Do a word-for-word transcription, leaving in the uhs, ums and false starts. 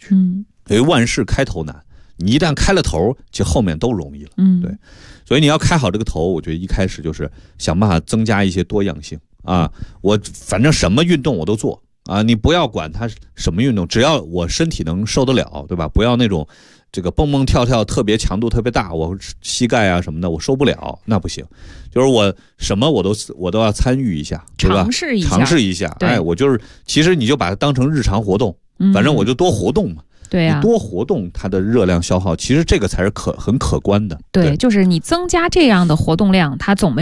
去。 嗯， 因为万事开头难，你一旦开了头，就后面都容易了。 嗯， 对，所以你要开好这个头，我觉得一开始就是想办法增加一些多样性啊。我反正什么运动我都做啊，你不要管它什么运动，只要我身体能受得了，对吧？不要那种这个蹦蹦跳跳特别强度特别大，我膝盖啊什么的我受不了，那不行。就是我什么我都我都要参与一下，对吧？ 尝试一下， 尝试一下。哎，我就是其实你就把它当成日常活动，反正我就多活动嘛。 嗯对呀、啊， 你多活动，它的热量消耗，其实这个才是可很可观的。 对， 对， 就是你增加这样的活动量，它总没有